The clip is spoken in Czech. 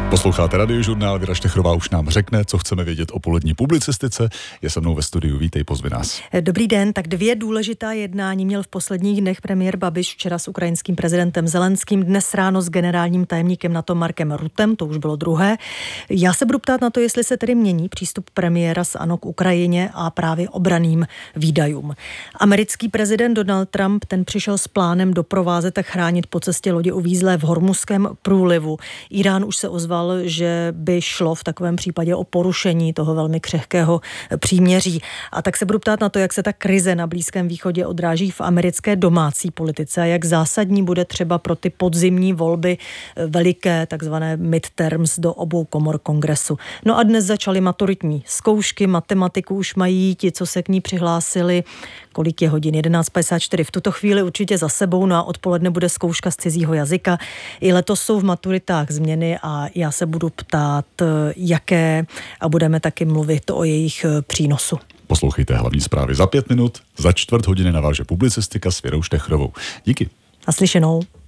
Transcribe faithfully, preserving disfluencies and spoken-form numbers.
Posloucháte Radiožurnál, Věra Štechrová už nám řekne, co chceme vědět o polední publicistice. Je se mnou ve studiu, vítej, pozvi nás. Dobrý den, tak dvě důležitá jednání měl v posledních dnech premiér Babiš, včera s ukrajinským prezidentem Zelenským, dnes ráno s generálním tajemníkem NATO Markem Ruttem, to už bylo druhé. Já se budu ptát na to, jestli se tedy mění přístup premiéra z ANO k Ukrajině a právě obranným výdajům. Americký prezident Donald Trump, ten přišel s plánem doprovázet a chránit po cestě lodi uvízlé v Hormuzském průlivu. Irán už se ozval, že by šlo v takovém případě o porušení toho velmi křehkého příměří. A tak se budu ptát na to, jak se ta krize na Blízkém východě odráží v americké domácí politice a jak zásadní bude třeba pro ty podzimní volby veliké takzvané midterms do obou komor kongresu. No a dnes začaly maturitní zkoušky, matematiku už mají ti, co se k ní přihlásili. Kolik je hodin? jedenáct padesát čtyři. V tuto chvíli určitě za sebou, no a odpoledne bude zkouška z cizího jazyka. I letos jsou v maturitách změny a já se budu ptát, jaké, a budeme taky mluvit o jejich přínosu. Poslouchejte hlavní zprávy za pět minut, za čtvrt hodiny naváže publicistika s Věrou Štechrovou. Díky. Naslyšenou.